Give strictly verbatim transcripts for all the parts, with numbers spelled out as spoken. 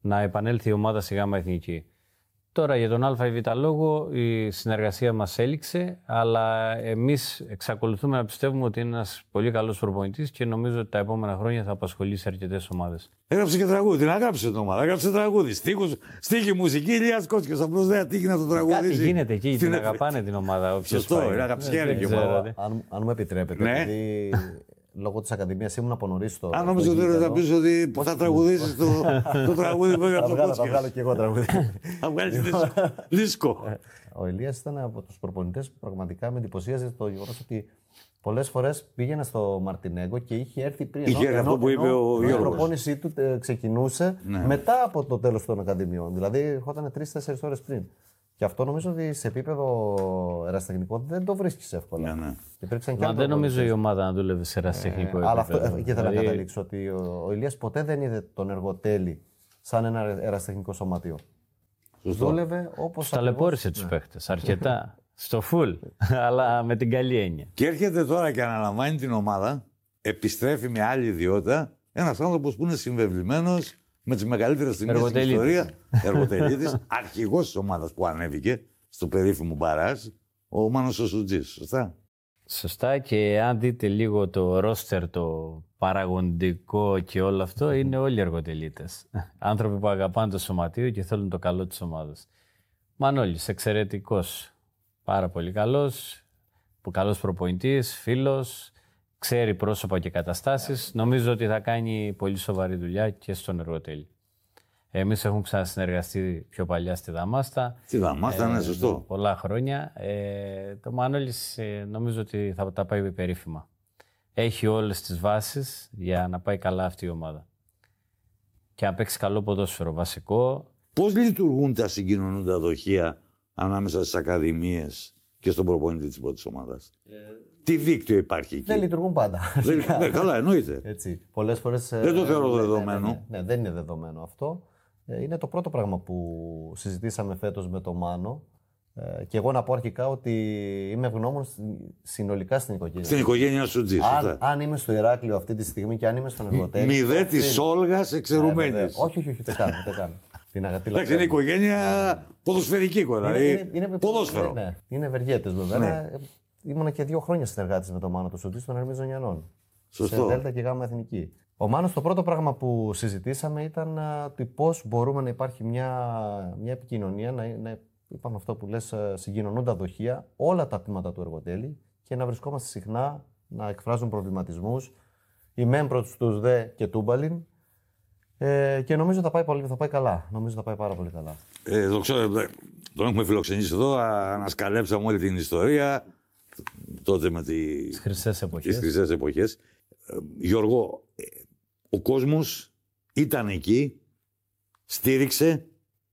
να επανέλθει η ομάδα στη ΓΑΜΑ Εθνική. Τώρα για τον Α ή Β λόγο η συνεργασία μας έληξε, αλλά εμείς εξακολουθούμε να πιστεύουμε ότι είναι ένας πολύ καλός προπονητής και νομίζω ότι τα επόμενα χρόνια θα απασχολήσει αρκετές ομάδες. Έγραψε και τραγούδι, την αγάπησε την ομάδα. Έγραψε τραγούδι. Στίχους, στίχη μουσική, Ηλίας Κότσιος. Απλώς δεν τύχει να το τραγουδίσει. Κάτι γίνεται εκεί, την αγαπάνε την ομάδα. Σωστό, είναι αγαπησιέρη και ομάδα. Αν μου επιτρέπετε, ναι. επειδή λόγω της Ακαδημίας ήμουν από νωρίς στο. Αν νομίζω ότι θα πεις ότι θα τραγουδήσεις το τραγούδι που έγραψε ο Κότσιος. Θα βγάλω και εγώ τραγούδι. Θα βγάλεις δίσκο. Ο Ηλίας ήταν από τους προπονητές που πραγματικά με εντυπωσίαζε το γεγονός ότι πολλές φορές πήγαινε στο Μαρτινέγκο και είχε έρθει πριν. Είχε έρθει αυτό που είπε ο Γιώργος. Η προπόνησή του ξεκινούσε ναι. μετά από το τέλος των Ακαδημιών. Δηλαδή ερχόταν τρεις-τέσσερις ώρες πριν. Και αυτό νομίζω ότι σε επίπεδο ερασιτεχνικό δεν το βρίσκεις εύκολα. Ναι, ναι. Μα δεν νομίζω η ομάδα να δούλευε σε ερασιτεχνικό ε, επίπεδο. Αλλά αυτό εκεί ήθελα δηλαδή... να καταλήξω ότι ο, ο Ηλίας ποτέ δεν είδε τον εργοτέλη σαν ένα ερασιτεχνικό σωματείο. Σωστό. Δούλευε όπως. Ταλαιπώρησε τους παίχτες αρκετά. Στο full, αλλά με την καλή έννοια. Και έρχεται τώρα και αναλαμβάνει την ομάδα, επιστρέφει με άλλη ιδιότητα, ένας άνθρωπος που είναι συμβεβλημένος με τις μεγαλύτερες τιμές στην ιστορία. Εργοτελίτης, αρχηγός της ομάδας που ανέβηκε στο περίφημο μπαράζ, ο Μάνος ο Σουτζής. Σωστά. Σωστά, και αν δείτε λίγο το ρόστερ, το παραγωγικό και όλο αυτό, είναι όλοι εργοτελίτες. Άνθρωποι που αγαπάνε το σωματείο και θέλουν το καλό της ομάδας. Μανώλης, εξαιρετικός. Πάρα πολύ καλός, καλός προπονητής, φίλος, ξέρει πρόσωπα και καταστάσεις. Νομίζω ότι θα κάνει πολύ σοβαρή δουλειά και στον εργοτέλη. Εμείς έχουμε ξανασυνεργαστεί πιο παλιά στη Δαμάστα. Στη Δαμάστα, ε, ναι, σωστό. Πολλά χρόνια. Ε, το Μανώλης ε, νομίζω ότι θα τα πάει περίφημα. Έχει όλες τις βάσεις για να πάει καλά αυτή η ομάδα. Και να παίξει καλό ποδόσφαιρο, βασικό. Πώς λειτουργούν τα συγκοινωνούντα δοχεία ανάμεσα στις ακαδημίες και στον προπονητή της πρώτης ομάδας. Ε, Τι δίκτυο υπάρχει εκεί? Δεν λειτουργούν πάντα. Δεν, ναι, καλά, εννοείται. Έτσι. Πολλές φορές, δεν το θεωρώ ναι, δεδομένο. Ναι, ναι, ναι, δεν είναι δεδομένο αυτό. Είναι το πρώτο πράγμα που συζητήσαμε φέτος με τον Μάνο. Και εγώ να πω αρχικά ότι είμαι ευγνώμων συνολικά στην οικογένεια. Στην οικογένεια Σουτζή. Αν, αν είμαι στο Ηράκλειο αυτή τη στιγμή και αν είμαι στον εργοτέλη. Μηδέ τη Όλγα εξαιρουμένη. Όχι, όχι, όχι, δεν κάνω. Την αγαπητή Εντάξει, είναι οικογένεια ποδοσφαιρική κολλά. Είναι, είναι, ποδόσφαιρο. Ναι, ναι, είναι ευεργέτες βέβαια. Ναι. Ήμουνα και δύο χρόνια συνεργάτης με τον Μάνο του Σουτζή στον Ερμή Ζωνιανών. Σωστό. Σε Δέλτα και Γάμα Εθνική. Ο Μάνος, το πρώτο πράγμα που συζητήσαμε ήταν uh, πώς μπορούμε να υπάρχει μια, μια επικοινωνία, να, να είπαμε αυτό που λες, συγκοινωνούντα δοχεία, όλα τα τμήματα του εργοτέλη και να βρισκόμαστε συχνά, να εκφράζουν προβληματισμούς, οι μεν προς τους δε και τούμπαλιν. Ε, και νομίζω θα πάει, πολύ, θα πάει καλά. Νομίζω θα πάει πάρα πολύ καλά. Ε, το ξέρω, τον έχουμε φιλοξενήσει εδώ, ανασκαλέψαμε όλη την ιστορία, τότε με τις χρυσές εποχές. Τις χρυσές εποχές. Ε, Γιώργο, ε, ο κόσμος ήταν εκεί, στήριξε,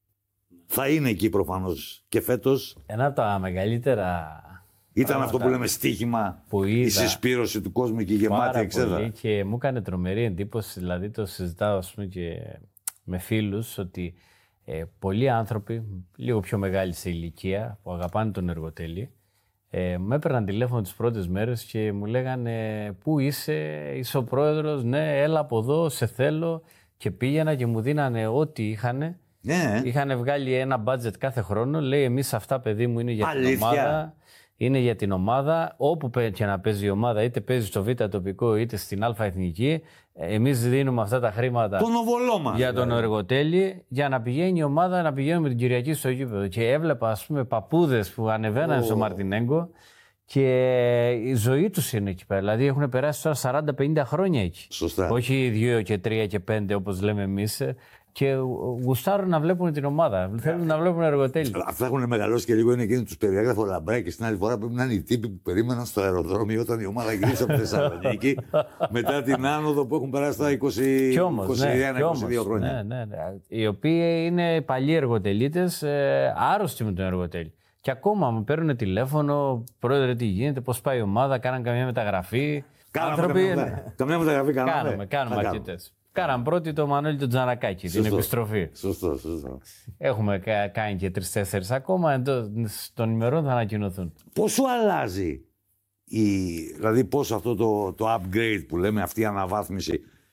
θα είναι εκεί προφανώς και φέτος. Ένα από τα μεγαλύτερα... Ήταν αυτό που λέμε στοίχημα, που είδα, η συσπήρωση του κόσμου και η γεμάτη εξέδρα. Και μου έκανε τρομερή εντύπωση, δηλαδή το συζητάω ας πούμε, και με φίλους, ότι ε, πολλοί άνθρωποι, λίγο πιο μεγάλοι σε ηλικία, που αγαπάνε τον εργοτέλη, ε, με έπαιρναν τηλέφωνο τις πρώτες μέρες και μου λέγανε «Πού είσαι, είσαι ο πρόεδρος, ναι, έλα από εδώ, σε θέλω». Και πήγαινα και μου δίνανε ό,τι είχανε. Ναι. Είχαν βγάλει ένα budget κάθε χρόνο, λέει «Εμείς αυτά, παιδί μου, είναι για Αλήθεια. την ομάδα». Είναι για την ομάδα, όπου και να παίζει η ομάδα, είτε παίζει στο Β τοπικό είτε στην Α εθνική. Εμείς δίνουμε αυτά τα χρήματα τον οβολόμα, για τον εργοτέλη, για να πηγαίνει η ομάδα, να πηγαίνουμε την Κυριακή στο γήπεδο. Και έβλεπα, ας πούμε, παππούδες που ανεβαίναν oh. στο Μαρτινέγκο και η ζωή τους είναι εκεί πέρα. Δηλαδή έχουν περάσει τώρα σαράντα πενήντα χρόνια εκεί. Σωστά. Όχι δύο και τρία και πέντε όπως λέμε εμείς. Και γουστάρουν να βλέπουν την ομάδα. Θέλουν να βλέπουν εργοτέλη. Αυτά έχουν μεγαλώσει και λίγο είναι εκείνοι του περιέγραφε ο Λαμπράκη. Στην άλλη φορά πρέπει να είναι οι τύποι που περίμεναν στο αεροδρόμιο όταν η ομάδα γύρισε από τη Θεσσαλονίκη μετά την άνοδο που έχουν περάσει τα είκοσι ένα είκοσι δύο χρόνια. Ναι, ναι, ναι. Οι οποίοι είναι παλιοί εργοτελίτες, ε, άρρωστοι με τον εργοτέλη. Και ακόμα μου παίρνουν τηλέφωνο, πρόεδρε, τι γίνεται, πώς πάει η ομάδα, κάναν καμία μεταγραφή. Κάναμε άνθρωποι, καμιά, καμιά μεταγραφή, κάναμε. Κάνουμε, κάνουμε αρκετές. Κάναν πρώτη το Μανώλη τον Τζανακάκη, σωστό, την επιστροφή. Σωστό, σωστό. Έχουμε κάνει και τρεις-τέσσερις ακόμα, των ημερών θα ανακοινωθούν. Πώς σου αλλάζει, η, δηλαδή πώς αυτό το, το upgrade που λέμε, αυτή η αναβάθμιση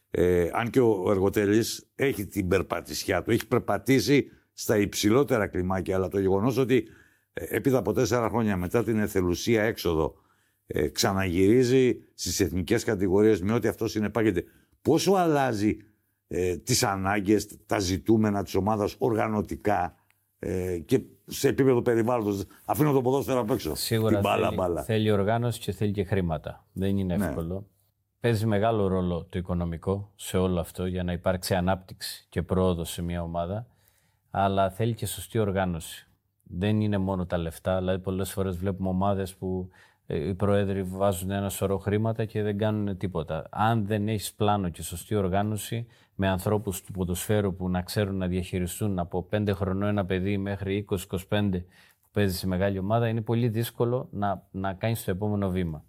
Ε, αν και ο Εργοτέλης έχει την περπατησιά του, έχει περπατήσει στα υψηλότερα κλιμάκια, αλλά το γεγονός ότι ε, έπειτα από τέσσερα χρόνια μετά την εθελουσία έξοδο ε, ξαναγυρίζει στις εθνικές κατηγορίες με ό,τι αυτό συνεπάγεται, πόσο αλλάζει ε, τις ανάγκες, τα ζητούμενα της ομάδας οργανωτικά ε, και σε επίπεδο περιβάλλοντος. Αφήνω το ποδόσφαιρο απ' έξω. Σίγουρα την μπάλα, θέλει, μπάλα. θέλει οργάνωση και θέλει και χρήματα. Δεν είναι Ναι. εύκολο. Παίζει μεγάλο ρόλο το οικονομικό σε όλο αυτό για να υπάρξει ανάπτυξη και πρόοδος σε μια ομάδα, αλλά θέλει και σωστή οργάνωση. Δεν είναι μόνο τα λεφτά, δηλαδή πολλές φορές βλέπουμε ομάδες που οι πρόεδροι βάζουν ένα σωρό χρήματα και δεν κάνουν τίποτα. Αν δεν έχεις πλάνο και σωστή οργάνωση με ανθρώπους του ποδοσφαίρου που να ξέρουν να διαχειριστούν από πέντε χρονών ένα παιδί μέχρι είκοσι είκοσι πέντε που παίζει σε μεγάλη ομάδα, είναι πολύ δύσκολο να, να κάνεις το επόμενο βήμα.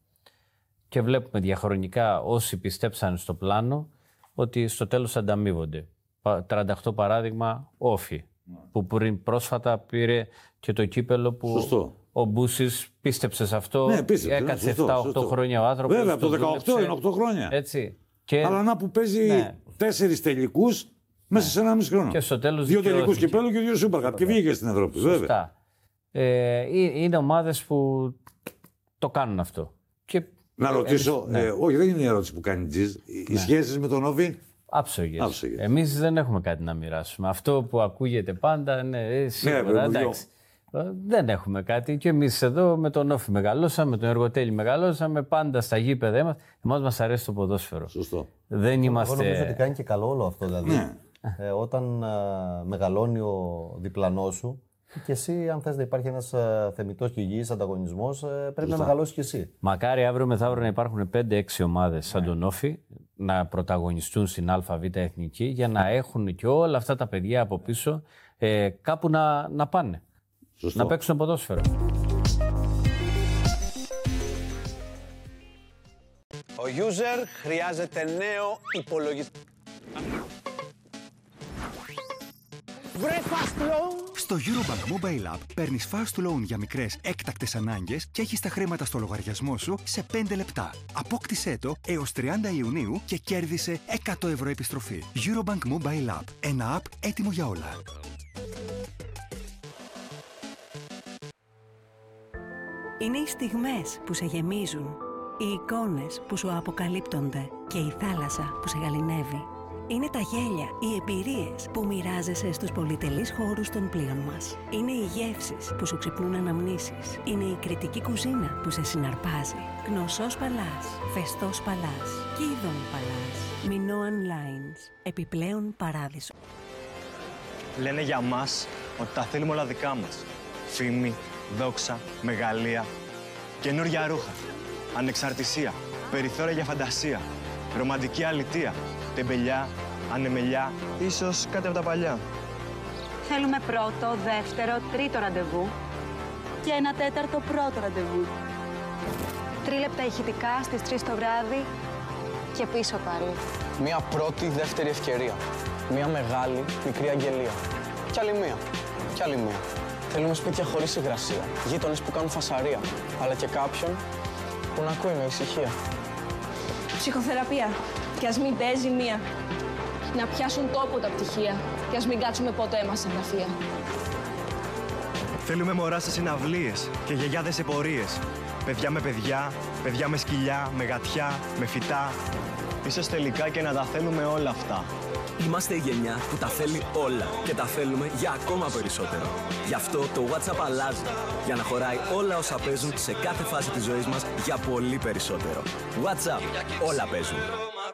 Και βλέπουμε διαχρονικά όσοι πιστέψαν στο πλάνο ότι στο τέλος ανταμείβονται. τριάντα οκτώ παράδειγμα, Όφη, που πριν πρόσφατα πήρε και το κύπελο που Σωστό. ο Μπούσης πίστεψε σε αυτό. Ναι, πίστεψε, έκατσε ναι, σωστό, επτά οκτώ σωστό. χρόνια ο άνθρωπος. Βέβαια, από το το δεκαοκτώ δούλεψε. είναι οκτώ χρόνια. Έτσι. Και, Αλλά να που παίζει Ναι. τέσσερις τελικούς μέσα σε ένα μισή χρόνο. και στο τέλος Δύο τελικούς δικαιώθηκε. κυπέλου και δύο Super Cup. Και βγήκε στην Ευρώπη. Βέβαια. Σωστά. Ε, ε, είναι ομάδες που το κάνουν αυτό. Και Να ρωτήσω, ναι. ε, όχι, δεν είναι η ερώτηση που κάνει Τζιζ. Οι σχέσεις με τον Όφη. άψογες. Άψογες. Εμείς δεν έχουμε κάτι να μοιράσουμε. Αυτό που ακούγεται πάντα, ναι, ε, σίγουρα, βέβαια, εντάξει. Ε, Δεν έχουμε κάτι. Και εμείς εδώ με τον Όφη μεγαλώσαμε, με τον Εργοτέλη μεγαλώσαμε, πάντα στα γήπεδα είμαστε. Εμάς μας αρέσει το ποδόσφαιρο. Σωστό. Δεν Εγώ νομίζω ότι είμαστε. κάνει και καλό όλο αυτό. Δηλαδή, Ναι. ε, όταν α, μεγαλώνει ο διπλανός σου, και εσύ, αν θες να υπάρχει ένας α, θεμιτός και υγιής ανταγωνισμός, ε, πρέπει να μεγαλώσεις και εσύ. Μακάρι αύριο μεθαύριο να υπάρχουν πέντε έξι ομάδες σαν τον Όφη να πρωταγωνιστούν στην ΑΒ Εθνική για να έχουν και όλα αυτά τα παιδιά από πίσω ε, κάπου να, να πάνε. Σωστό. Να παίξουν ποδόσφαιρο. Ο user χρειάζεται νέο υπολογιστή. Βρε fast loan! Στο Eurobank Mobile App παίρνεις fast loan για μικρές έκτακτες ανάγκες και έχεις τα χρήματα στο λογαριασμό σου σε πέντε λεπτά. Απόκτησέ το έως τριάντα Ιουνίου και κέρδισε εκατό ευρώ επιστροφή. Eurobank Mobile App. Ένα app έτοιμο για όλα. Είναι οι στιγμές που σε γεμίζουν, οι εικόνες που σου αποκαλύπτονται και η θάλασσα που σε γαληνεύει. Είναι τα γέλια, οι εμπειρίες που μοιράζεσαι στους πολυτελείς χώρους των πλοίων μας. Είναι οι γεύσεις που σου ξυπνούν αναμνήσεις. Είναι η κριτική κουζίνα που σε συναρπάζει. Γνωσός Παλάς, Φεστός Παλάς, Κίδων Παλάς, Minoan Lines, επιπλέον παράδεισο. Λένε για μας ότι τα θέλουμε όλα δικά μας. Φήμη, δόξα, μεγαλεία, καινούργια ρούχα, ανεξαρτησία, περιθώρια για φαντασία, ρομαντική αλητεία, τεμπελιά, ανεμελιά, ίσως κάτι από τα παλιά. Θέλουμε πρώτο, δεύτερο, τρίτο ραντεβού και ένα τέταρτο πρώτο ραντεβού. Τρίλεπτα ηχητικά στις τρεις το βράδυ και πίσω πάλι. Μία πρώτη, δεύτερη ευκαιρία. Μία μεγάλη, μικρή αγγελία. Κι άλλη μία. Κι άλλη μία. Θέλουμε σπίτια χωρίς υγρασία. Γείτονες που κάνουν φασαρία. Αλλά και κάποιον που να ακούει με ησυχία. Ψυχοθεραπεία. Κι ας μην παίζει μία. Να πιάσουν τόπο τα πτυχία. Κι ας μην κάτσουμε ποτέ μας σε γραφεία. Θέλουμε μωρά σε συναυλίες και γιαγιάδες σε πορείες. Παιδιά με παιδιά, παιδιά με σκυλιά, με γατιά, με φυτά. Ίσως τελικά και να τα θέλουμε όλα αυτά. Είμαστε η γενιά που τα θέλει όλα και τα θέλουμε για ακόμα περισσότερο. Γι' αυτό το WhatsApp αλλάζει, για να χωράει όλα όσα παίζουν σε κάθε φάση της ζωής μας για πολύ περισσότερο. WhatsApp, όλα παίζουν.